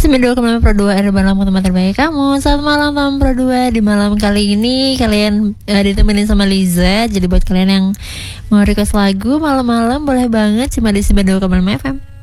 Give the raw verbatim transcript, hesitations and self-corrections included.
sembilan puluh dua koma lima Pro dua ada malam teman terbaik kamu. Selamat malam teman Pro dua. Di malam kali ini kalian uh, ditemenin sama Liza. Jadi buat kalian yang mau request lagu malam-malam boleh banget, cuma di sembilan puluh dua koma lima F M.